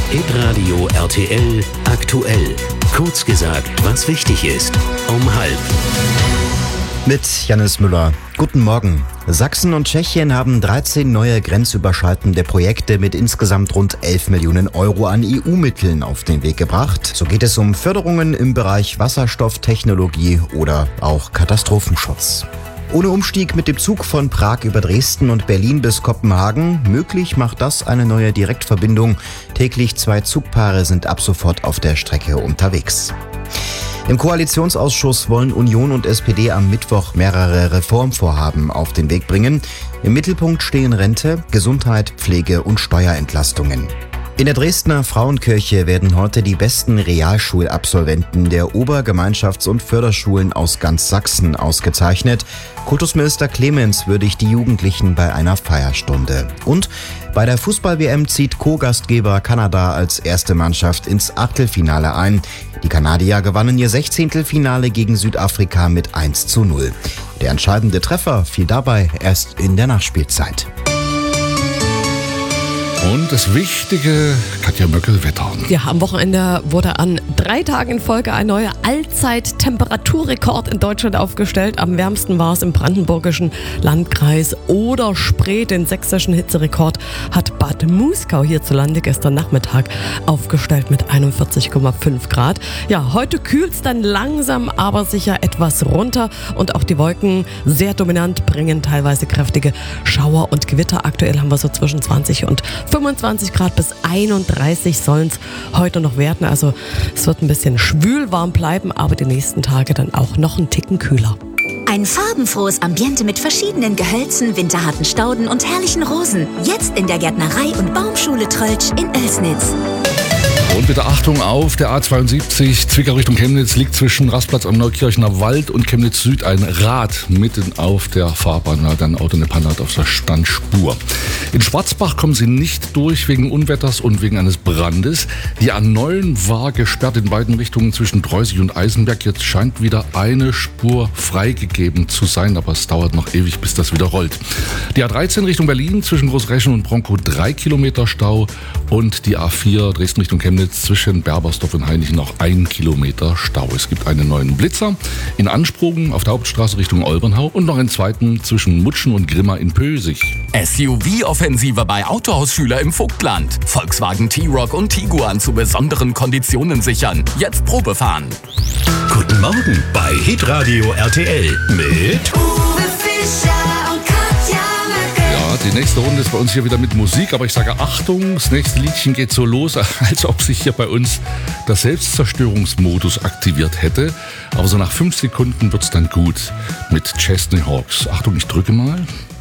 Hitradio RTL aktuell. Kurz gesagt, was wichtig ist. Um 12:30. Mit Jannis Müller. Guten Morgen. Sachsen und Tschechien haben 13 neue grenzüberschreitende Projekte mit insgesamt rund 11 Millionen Euro an EU-Mitteln auf den Weg gebracht. So geht es um Förderungen im Bereich Wasserstofftechnologie oder auch Katastrophenschutz. Ohne Umstieg mit dem Zug von Prag über Dresden und Berlin bis Kopenhagen. Möglich macht das eine neue Direktverbindung. Täglich 2 Zugpaare sind ab sofort auf der Strecke unterwegs. Im Koalitionsausschuss wollen Union und SPD am Mittwoch mehrere Reformvorhaben auf den Weg bringen. Im Mittelpunkt stehen Rente, Gesundheit, Pflege und Steuerentlastungen. In der Dresdner Frauenkirche werden heute die besten Realschulabsolventen der Obergemeinschafts- und Förderschulen aus ganz Sachsen ausgezeichnet. Kultusminister Clemens würdigt die Jugendlichen bei einer Feierstunde. Und bei der Fußball-WM zieht Co-Gastgeber Kanada als erste Mannschaft ins Achtelfinale ein. Die Kanadier gewannen ihr 16. Finale gegen Südafrika mit 1:0. Der entscheidende Treffer fiel dabei erst in der Nachspielzeit. Und das wichtige Katja Möckel, Wetter. Ja, am Wochenende wurde an 3 Tagen in Folge ein neuer Allzeit-Temperaturrekord in Deutschland aufgestellt. Am wärmsten war es im brandenburgischen Landkreis Oder-Spree. Den sächsischen Hitzerekord hat Bad Muskau hierzulande gestern Nachmittag aufgestellt mit 41,5 Grad. Ja, heute kühlt es dann langsam, aber sicher etwas runter. Und auch die Wolken, sehr dominant, bringen teilweise kräftige Schauer und Gewitter. Aktuell haben wir so zwischen 20 und 25 Grad bis 31 sollen es heute noch werden. Also es wird ein bisschen schwül warm bleiben, aber die nächsten Tage dann auch noch einen Ticken kühler. Ein farbenfrohes Ambiente mit verschiedenen Gehölzen, winterharten Stauden und herrlichen Rosen. Jetzt in der Gärtnerei und Baumschule Tröltsch in Oelsnitz. Und bitte Achtung auf, der A72 Zwickau Richtung Chemnitz liegt zwischen Rastplatz am Neukirchener Wald und Chemnitz Süd ein Rad mitten auf der Fahrbahn. Da hat ein Auto eine Panne auf der Standspur. In Schwarzbach kommen sie nicht durch wegen Unwetters und wegen eines Brandes. Die A9 war gesperrt in beiden Richtungen zwischen Dreusig und Eisenberg. Jetzt scheint wieder eine Spur freigegeben zu sein, aber es dauert noch ewig, bis das wieder rollt. Die A13 Richtung Berlin zwischen Großreschen und Bronkow 3 Kilometer Stau und die A4 Dresden Richtung Chemnitz zwischen Berbersdorf und Hainichen noch 1 Kilometer Stau. Es gibt einen neuen Blitzer in Ansprung auf der Hauptstraße Richtung Olbernhau und noch einen zweiten zwischen Mutschen und Grimma in Pösig. SUV-Offensive bei Autohausschüler im Vogtland. Volkswagen T-Roc und Tiguan zu besonderen Konditionen sichern. Jetzt Probe fahren. Guten Morgen bei Hitradio RTL mit Uwe Fischer und Katja Möckel. Ja, die nächste Runde ist bei uns hier wieder mit Musik, aber ich sage Achtung, das nächste Liedchen geht so los, als ob sich hier bei uns der Selbstzerstörungsmodus aktiviert hätte. Aber so nach 5 Sekunden wird's dann gut mit Chesney Hawkes. Achtung, ich drücke mal.